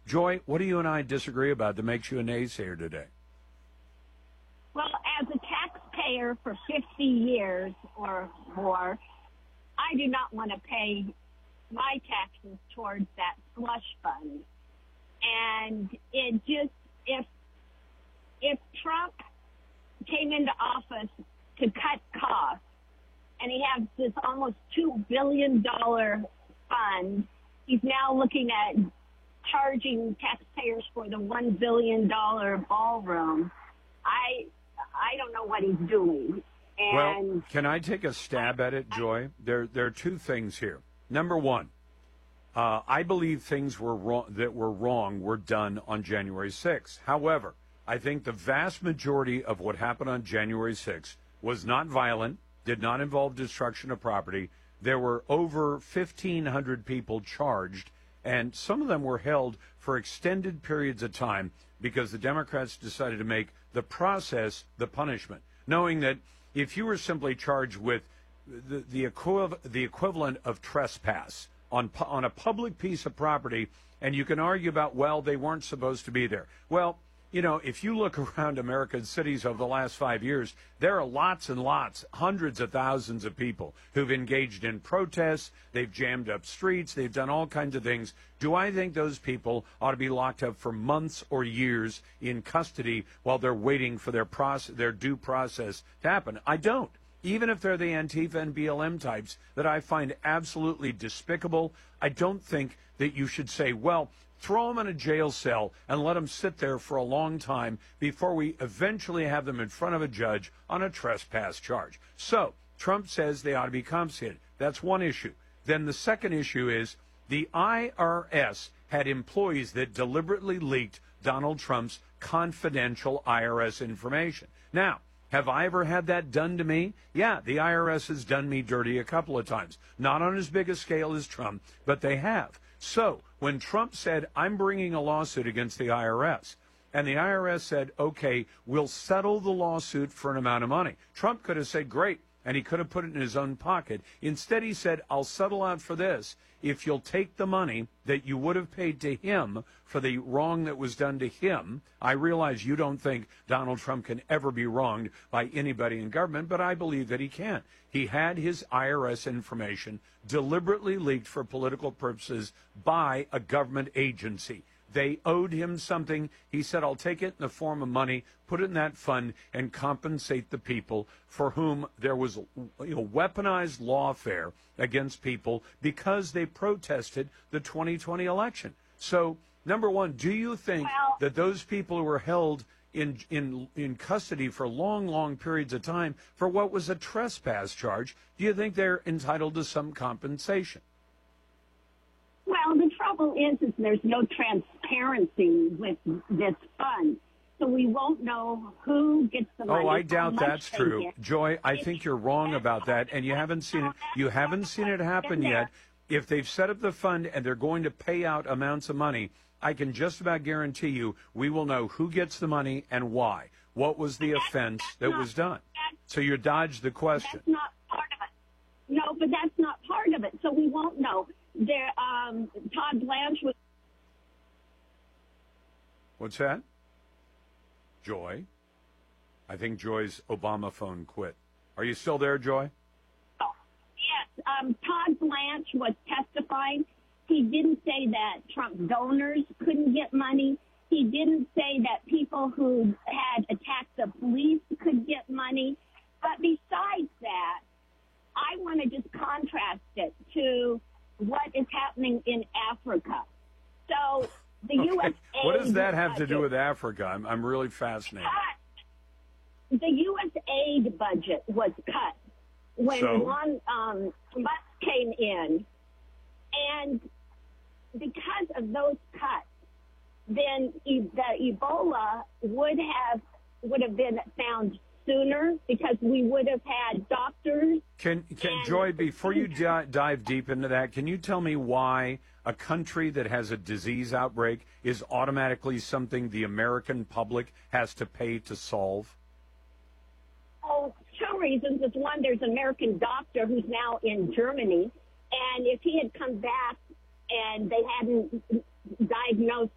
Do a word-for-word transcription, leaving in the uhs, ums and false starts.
Joy, what do you and I disagree about that makes you a naysayer today? Well, as a taxpayer for fifty years or more, I do not want to pay my taxes towards that slush fund. And it just, if if Trump came into office to cut costs, and he has this almost two billion dollars fund, he's now looking at charging taxpayers for the one billion dollars ballroom. I I don't know what he's doing. And well, can I take a stab at it, Joy? There, there are two things here. Number one, uh, I believe things were wrong, that were wrong were done on January sixth. However, I think the vast majority of what happened on January sixth was not violent, did not involve destruction of property. There were over fifteen hundred people charged, and some of them were held for extended periods of time because the Democrats decided to make the process the punishment, knowing that if you were simply charged with the the, equiv- the equivalent of trespass on pu- on a public piece of property, and you can argue about, well, they weren't supposed to be there. Well, you know, if you look around American cities over the last five years, there are lots and lots, hundreds of thousands of people who've engaged in protests. They've jammed up streets. They've done all kinds of things. Do I think those people ought to be locked up for months or years in custody while they're waiting for their process, their due process to happen? I don't. Even if they're the Antifa and B L M types that I find absolutely despicable, I don't think that you should say, well, throw them in a jail cell and let them sit there for a long time before we eventually have them in front of a judge on a trespass charge. So Trump says they ought to be compensated. That's one issue. Then the second issue is the I R S had employees that deliberately leaked Donald Trump's confidential I R S information. Now, have I ever had that done to me? Yeah, the I R S has done me dirty a couple of times. Not on as big a scale as Trump, but they have. So when Trump said, I'm bringing a lawsuit against the I R S, and the I R S said, okay, we'll settle the lawsuit for an amount of money, Trump could have said, great, and he could have put it in his own pocket. Instead, he said, I'll settle out for this if you'll take the money that you would have paid to him for the wrong that was done to him. I realize you don't think Donald Trump can ever be wronged by anybody in government, but I believe that he can. He had his I R S information deliberately leaked for political purposes by a government agency. They owed him something. He said, I'll take it in the form of money, put it in that fund, and compensate the people for whom there was you know, weaponized lawfare against people because they protested the twenty twenty election. So, number one, do you think well, that those people who were held in, in, in custody for long, long periods of time for what was a trespass charge, do you think they're entitled to some compensation? Well, the trouble is, is there's no transparency with this fund. So we won't know who gets the money. Oh, I doubt how much that's they true. get. Joy, I It's- think you're wrong about that, and you haven't seen it. You haven't seen it happen yet. If they've set up the fund and they're going to pay out amounts of money, I can just about guarantee you we will know who gets the money and why. What was the offense that was done? So you dodged the question. That's not part of it. No, but that's not part of it. So we won't know. There, um, Todd Blanche was. What's that? Joy? I think Joy's Obama phone quit. Are you still there, Joy? Oh, yes. Um, Todd Blanche was testifying. He didn't say that Trump donors couldn't get money. He didn't say that people who had attacked the police could get money. But besides that, I want to just contrast it to what is happening in Africa. So the Okay. U S What does that have to budget, do with Africa? I'm, I'm really fascinated. cut. The U S aid budget was cut when So? one um, Musk came in, and because of those cuts, then e- the Ebola would have would have been found sooner because we would have had doctors. Can, can And- Joy, before you di- dive deep into that, can you tell me why a country that has a disease outbreak is automatically something the American public has to pay to solve? Oh, two reasons. Is one, there's an American doctor who's now in Germany, and if he had come back and they hadn't diagnosed